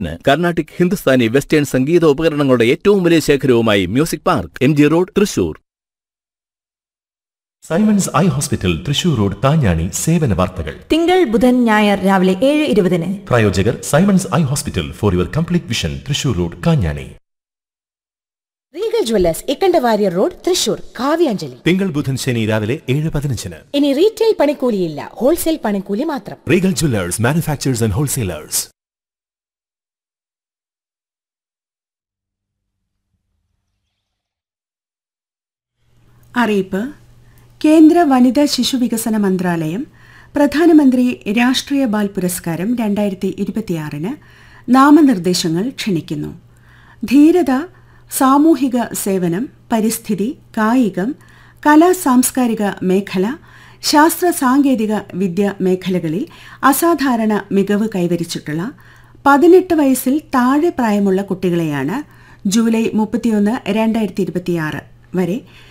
Carnatic, Hindustani, western സംഗീത ഉപകരണങ്ങളുടെ ഏറ്റവും വലിയ ശേഖരവുമായി music park, MG road, Thrissur. Symons eye hospital, Thrissur road, താഞ്ഞാണി. സേവന വാർത്തകൾ തിങ്കൾ, ബുധൻ, ഞായർ രാവിലെ 7:20. പ്രായോജകർ Symons eye hospital, for your complete vision, Thrissur road, Kanjani. Regal Jewellers, Ikkanda Warrier road, Thrissur. Kavyanjali തിങ്കൾ, ബുധൻ, ശനി രാവിലെ 7:15. ഇനി റീറ്റെയിൽ പണിക്കൂലിയില്ല, ഹോൾസെയിൽ പണിക്കൂലി മാത്രം. Regal Jewellers, manufacturers and wholesalers. അറിയിപ്പ്. കേന്ദ്ര വനിതാ ശിശുവികസന മന്ത്രാലയം പ്രധാനമന്ത്രി രാഷ്ട്രീയ ബാൽ പുരസ്കാരം 2026 നാമനിർദ്ദേശങ്ങൾ ക്ഷണിക്കുന്നു. ധീരത, സാമൂഹിക സേവനം, പരിസ്ഥിതി, കായികം, കലാ സാംസ്കാരിക മേഖല, ശാസ്ത്ര സാങ്കേതിക വിദ്യ മേഖലകളിൽ അസാധാരണ മികവ് കൈവരിച്ചിട്ടുള്ള 18 വയസ്സിൽ താഴെ പ്രായമുള്ള കുട്ടികളെയാണ് ജൂലൈ 31, 2026 വരെ